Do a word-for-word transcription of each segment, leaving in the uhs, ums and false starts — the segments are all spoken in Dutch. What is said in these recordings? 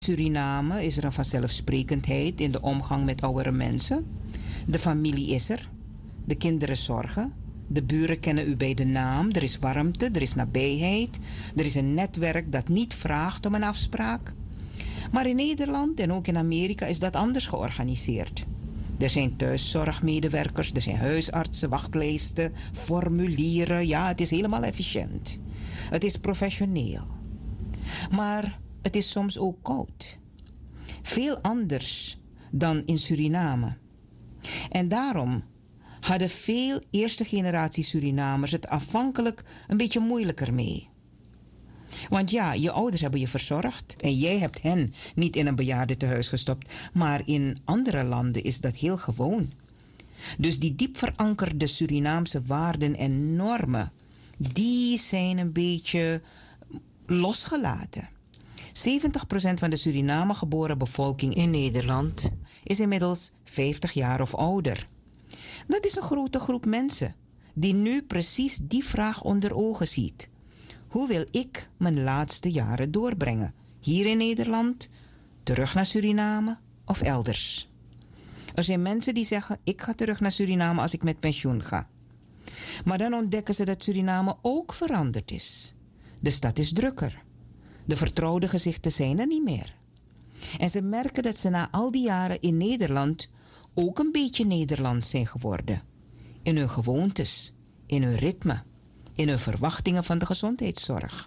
Suriname is er een vanzelfsprekendheid in de omgang met oudere mensen. De familie is er. De kinderen zorgen. De buren kennen u bij de naam. Er is warmte, er is nabijheid. Er is een netwerk dat niet vraagt om een afspraak. Maar in Nederland en ook in Amerika is dat anders georganiseerd. Er zijn thuiszorgmedewerkers, er zijn huisartsen, wachtlijsten, formulieren. Ja, het is helemaal efficiënt. Het is professioneel. Maar het is soms ook koud. Veel anders dan in Suriname. En daarom hadden veel eerste generatie Surinamers het afhankelijk een beetje moeilijker mee. Want ja, je ouders hebben je verzorgd en jij hebt hen niet in een bejaardentehuis gestopt, maar in andere landen is dat heel gewoon. Dus die diep verankerde Surinaamse waarden en normen, die zijn een beetje losgelaten. zeventig procent van de Suriname geboren bevolking in Nederland is inmiddels vijftig jaar of ouder. Dat is een grote groep mensen die nu precies die vraag onder ogen ziet. Hoe wil ik mijn laatste jaren doorbrengen? Hier in Nederland, terug naar Suriname of elders? Er zijn mensen die zeggen, ik ga terug naar Suriname als ik met pensioen ga. Maar dan ontdekken ze dat Suriname ook veranderd is. De stad is drukker. De vertrouwde gezichten zijn er niet meer. En ze merken dat ze na al die jaren in Nederland ook een beetje Nederlands zijn geworden. In hun gewoontes, in hun ritme, in hun verwachtingen van de gezondheidszorg.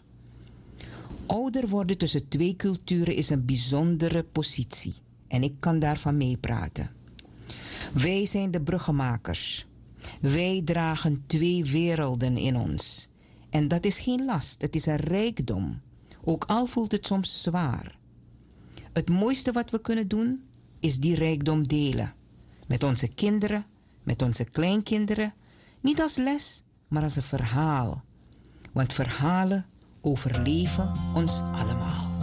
Ouder worden tussen twee culturen is een bijzondere positie. En ik kan daarvan meepraten. Wij zijn de bruggenmakers. Wij dragen twee werelden in ons. En dat is geen last, het is een rijkdom. Ook al voelt het soms zwaar. Het mooiste wat we kunnen doen, is die rijkdom delen. Met onze kinderen, met onze kleinkinderen. Niet als les, maar als een verhaal. Want verhalen overleven ons allemaal.